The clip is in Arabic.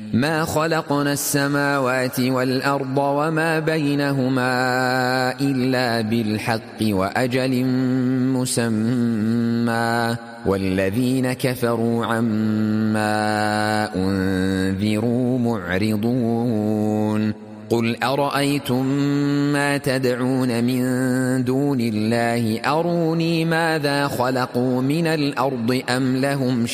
ما خلقنا السماوات والأرض وما بينهما إلا بالحق وأجل مسمى والذين كفروا عما أنذروا معرضون قل أرأيتم ما تدعون من دون الله أروني ماذا خلقوا من الأرض أم لهم